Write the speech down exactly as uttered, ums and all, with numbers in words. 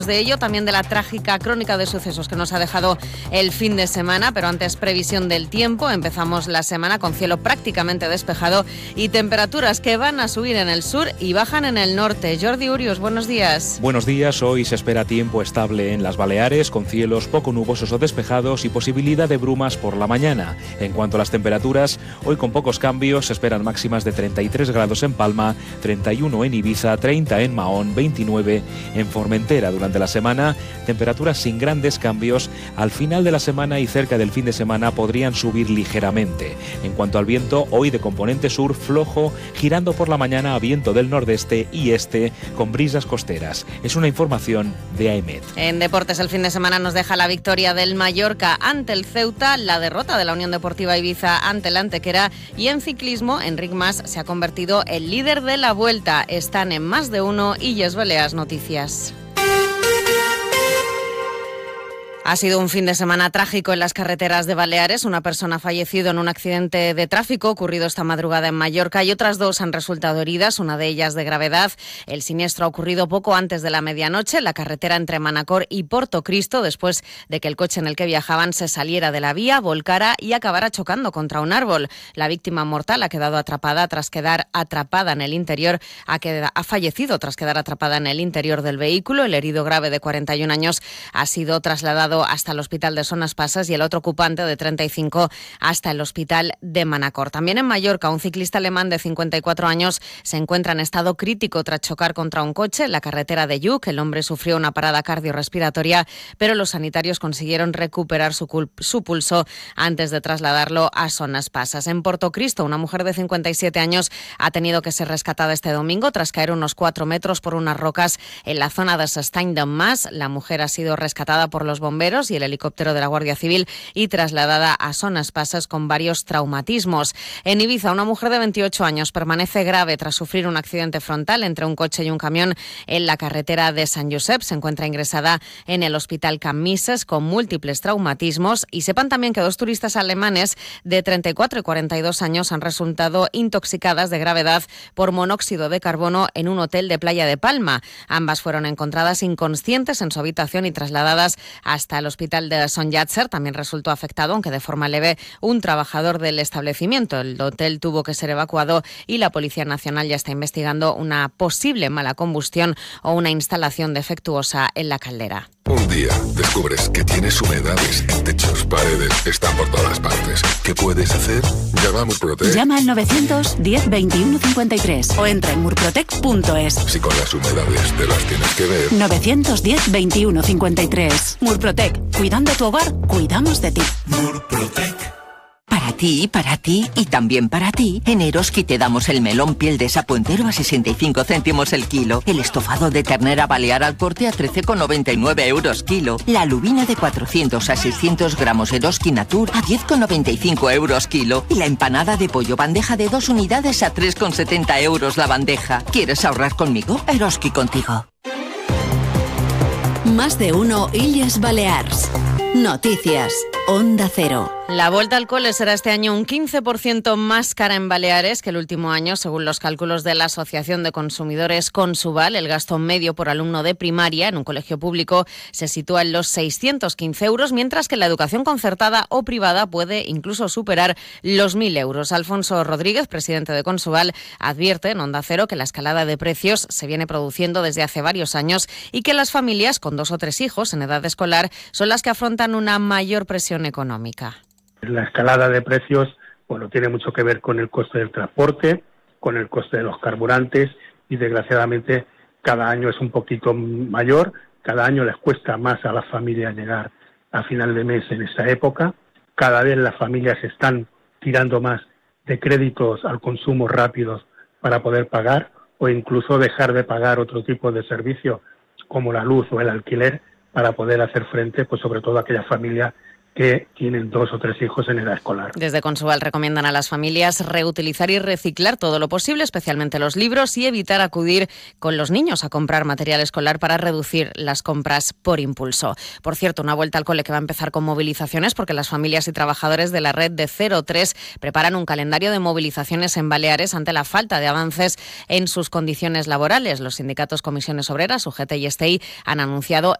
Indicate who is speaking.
Speaker 1: De ello, también de la trágica crónica de sucesos que nos ha dejado el fin de semana, pero antes previsión del tiempo. Empezamos la semana con cielo prácticamente despejado y temperaturas que van a subir en el sur y bajan en el norte. Jordi Urios, buenos días.
Speaker 2: Buenos días, hoy se espera tiempo estable en las Baleares, con cielos poco nubosos o despejados y posibilidad de brumas por la mañana. En cuanto a las temperaturas, hoy con pocos cambios, se esperan máximas de treinta y tres grados en Palma, treinta y uno en Ibiza, treinta en Mahón, veintinueve en Formentera. Durante de la semana, temperaturas sin grandes cambios. Al final de la semana y cerca del fin de semana podrían subir ligeramente. En cuanto al viento, hoy de componente sur flojo, girando por la mañana a viento del nordeste y este con brisas costeras. Es una información de AEMET.
Speaker 1: En deportes, el fin de semana nos deja la victoria del Mallorca ante el Ceuta, la derrota de la Unión Deportiva Ibiza ante el Antequera, y en ciclismo, Enric Mas se ha convertido en líder de la Vuelta. Están en Más de Uno y Illes Balears Noticias. Ha sido un fin de semana trágico en las carreteras de Baleares. Una persona ha fallecido en un accidente de tráfico ocurrido esta madrugada en Mallorca y otras dos han resultado heridas, una de ellas de gravedad. El siniestro ha ocurrido poco antes de la medianoche en la carretera entre Manacor y Portocristo, después de que el coche en el que viajaban se saliera de la vía, volcara y acabara chocando contra un árbol. La víctima mortal ha quedado atrapada tras quedar atrapada en el interior, ha, quedado, ha fallecido tras quedar atrapada en el interior del vehículo. El herido grave de cuarenta y un años ha sido trasladado hasta el hospital de Son Espases y el otro ocupante de treinta y cinco hasta el hospital de Manacor. También en Mallorca, un ciclista alemán de cincuenta y cuatro años se encuentra en estado crítico tras chocar contra un coche en la carretera de Lluc. El hombre sufrió una parada cardiorrespiratoria, pero los sanitarios consiguieron recuperar su, cul- su pulso antes de trasladarlo a Son Espases. En Portocristo, una mujer de cincuenta y siete años ha tenido que ser rescatada este domingo tras caer unos cuatro metros por unas rocas en la zona de S'Estany d'en Mas. La mujer ha sido rescatada por los bomberos y el helicóptero de la Guardia Civil y trasladada a Son Espases con varios traumatismos. En Ibiza, una mujer de veintiocho años permanece grave tras sufrir un accidente frontal entre un coche y un camión en la carretera de San Josep. Se encuentra ingresada en el hospital Can Misses con múltiples traumatismos. Y sepan también que dos turistas alemanes de treinta y cuatro y cuarenta y dos años han resultado intoxicadas de gravedad por monóxido de carbono en un hotel de Playa de Palma. Ambas fueron encontradas inconscientes en su habitación y trasladadas hasta el hospital de Son Llàtzer. También resultó afectado, aunque de forma leve, un trabajador del establecimiento. El hotel tuvo que ser evacuado y la Policía Nacional ya está investigando una posible mala combustión o una instalación defectuosa en la caldera.
Speaker 3: Un día descubres que tienes humedades en techos, paredes, están por todas partes. ¿Qué puedes hacer? Llama a Murprotec.
Speaker 4: Llama al novecientos diez veintiuno cincuenta y tres o entra en murprotec punto es.
Speaker 3: Si con las humedades te las tienes que ver.
Speaker 4: novecientos diez veintiuno cincuenta y tres. Murprotec. Cuidando tu hogar, cuidamos de ti.
Speaker 5: Murprotec. Para ti, para ti y también para ti, en Eroski te damos el melón piel de sapo entero a sesenta y cinco céntimos el kilo, el estofado de ternera balear al corte a trece con noventa y nueve euros kilo, la lubina de cuatrocientos a seiscientos gramos Eroski Natur a diez con noventa y cinco euros kilo y la empanada de pollo bandeja de dos unidades a tres con setenta euros la bandeja. ¿Quieres ahorrar conmigo? Eroski contigo.
Speaker 4: Más de Uno Illes Balears. Noticias. Onda Cero.
Speaker 1: La vuelta al cole será este año un quince por ciento más cara en Baleares que el último año, según los cálculos de la Asociación de Consumidores Consuval. El gasto medio por alumno de primaria en un colegio público se sitúa en los seiscientos quince euros, mientras que la educación concertada o privada puede incluso superar los mil euros. Alfonso Rodríguez, presidente de Consuval, advierte en Onda Cero que la escalada de precios se viene produciendo desde hace varios años y que las familias con dos o tres hijos en edad escolar son las que afrontan una mayor presión económica.
Speaker 6: La escalada de precios, bueno, tiene mucho que ver con el coste del transporte, con el coste de los carburantes y desgraciadamente cada año es un poquito mayor, cada año les cuesta más a las familias llegar a final de mes en esta época, cada vez las familias están tirando más de créditos al consumo rápidos para poder pagar o incluso dejar de pagar otro tipo de servicio como la luz o el alquiler para poder hacer frente, pues sobre todo a aquellas familias que tienen dos o tres hijos en edad escolar.
Speaker 1: Desde Consual recomiendan a las familias reutilizar y reciclar todo lo posible, especialmente los libros, y evitar acudir con los niños a comprar material escolar para reducir las compras por impulso. Por cierto, una vuelta al cole que va a empezar con movilizaciones porque las familias y trabajadores de la red de cero tres preparan un calendario de movilizaciones en Baleares ante la falta de avances en sus condiciones laborales. Los sindicatos Comisiones Obreras, U G T y S T I han anunciado